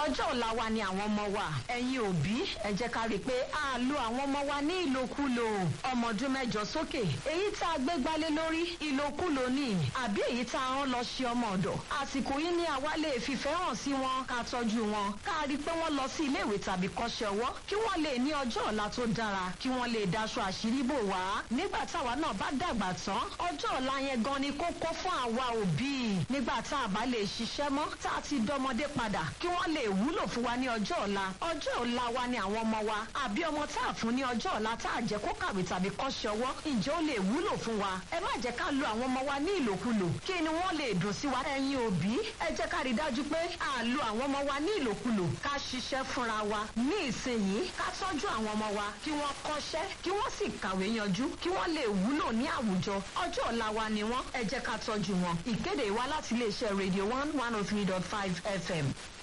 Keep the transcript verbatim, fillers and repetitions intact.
ọjọ́ ọ̀la wa ni àwọn ọmọ wa. ẹ̀yin òbí ẹ jẹ́ ká rí i pé a lo àwọn ọmọ wa ní ìlòkulò. ọmọ ọdún mẹ́jọ sókè èyí tá a gbé gbálé lórí ìlòkulò ni àbí èyí tá a rán lọ ṣe ọmọ ọ̀dọ̀. àsìkò yìí ni àwa lè fìfẹ́ hàn sí wọn ká tọ́jú wọn ká rí i pé wọ́n lọ sí iléèwé tàbí kọ́ṣẹ́ ọwọ́ kí wọ́n lè ní ọjọ́ ọ̀la tó dára kí wọ́n lè daṣọ àṣírí bò wá. nígbà táwa náà bá dàgbà tán ọjọ́ ọ̀la yẹn gan ni kókó fún àwa òbí. nígbà tá a bá lè ṣiṣẹ́ mọ́ tá a ti dọmọdé padà kí wọ́n lè wúlò fún wa ní ọjọ́ ọ̀la. ọjọ́ ọ̀la wa ni àwọn ọmọ wa àbí ọmọ tá a fún ní ọjọ́ ọ̀la tá a jẹ́ kó kàwé tàbí kọ́ṣẹ́ ọwọ́ ǹjẹ́ ó lè wúlò fún wa. ẹ má jẹ́ ká lo àwọn ọmọ wa ní ìlòkulò kí ni wọ́n lè dùn sí wa. ẹ̀yin òbí ẹ jẹ́ ká rí dájú pé a lo àwọn ọmọ wa ní ìlòkulò ká ṣiṣẹ́ fúnra wa ní ìsinyìí ká tọ́jú àwọn ọmọ wa kí wọ́n kọ́ṣẹ́ kí wọ́n sì kàwé yanjú kí wọ́n lè wúlò ní àwùjọ. ọjọ́ ọ̀la wa ni wọ́n ẹ jẹ́ ká tọ́jú wọn. ìkéde wa láti iléeṣẹ́ rédíò one one oh three dot five F M.